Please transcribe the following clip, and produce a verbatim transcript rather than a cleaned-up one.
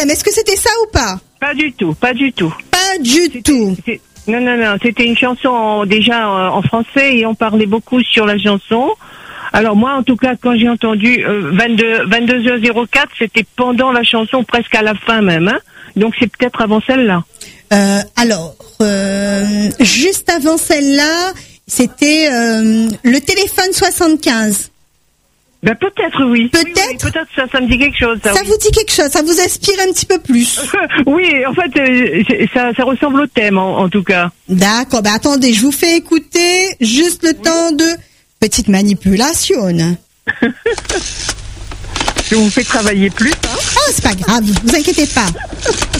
problème. Est-ce que c'était ça ou pas? Pas du tout, pas du tout. Pas du C'était- tout. c'est- Non, non, non, c'était une chanson en- déjà en, en français et on parlait beaucoup sur la chanson. Alors moi, en tout cas, quand j'ai entendu euh, vingt-deux, vingt-deux heures zéro quatre, c'était pendant la chanson, presque à la fin même. Hein. Donc c'est peut-être avant celle-là. Euh, alors, euh, juste avant celle-là, c'était euh, le téléphone soixante-quinze. Ben peut-être oui. Peut-être. Oui, oui, peut-être ça, ça me dit quelque chose. Ça, Ça oui. vous dit quelque chose? Ça vous inspire un petit peu plus? Oui, en fait, euh, c'est- ça, ça ressemble au thème, en, en tout cas. D'accord. Ben attendez, je vous fais écouter juste le temps de petite manipulation. Je vous fais travailler plus. Hein. Ah, c'est pas grave, vous inquiétez pas.